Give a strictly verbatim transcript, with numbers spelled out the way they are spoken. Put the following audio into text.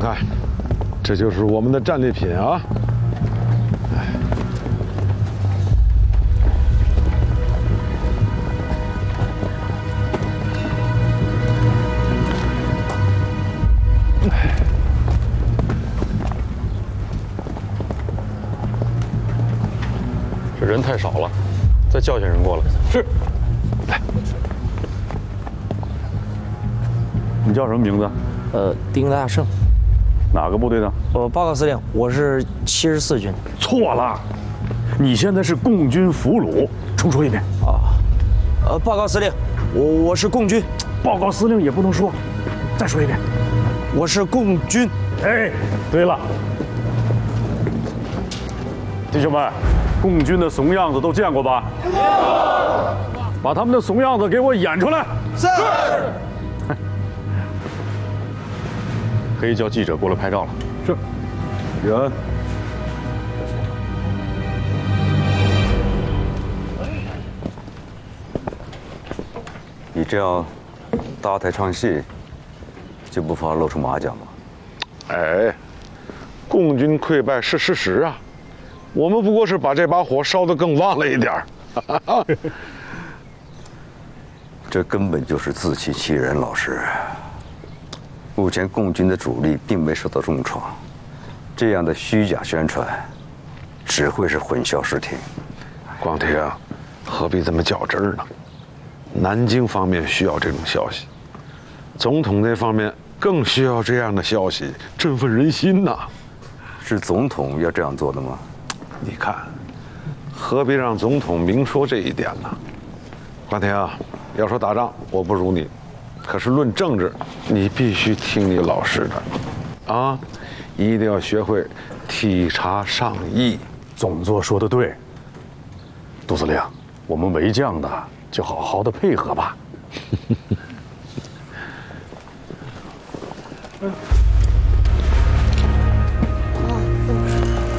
看，这就是我们的战利品啊！ 这人太少了，再叫些人过来。 是。来，你叫什么名字？ 呃，丁大胜。 哪个部队的？ 呃，报告司令，我是七十四军。 错了，你现在是共军俘虏。重说一遍。 啊。呃，报告司令，我我是共军。 报告司令也不能说，再说一遍。 我是共军。 哎，对了，弟兄们，共军的怂样子都见过吧？把他们的怂样子给我演出来。 是。 可以叫记者过来拍照了。是。李恩。 你这样搭台唱戏，就不怕露出马脚吗？ 哎，共军溃败是事实啊，我们不过是把这把火烧得更旺了一点儿。 这根本就是自欺欺人，老师。目前共军的主力并没受到重创，这样的虚假宣传，只会是混淆视听。 广庭，何必这么较真儿呢？南京方面需要这种消息，总统那方面更需要这样的消息，振奋人心呐。 是总统要这样做的吗？ 你看，何必让总统明说这一点呢？广庭啊，要说打仗，我不如你。可是论政治，你必须听你老师的，啊，一定要学会体察上意。 总座说的对，杜司令，我们为将的就好好的配合吧。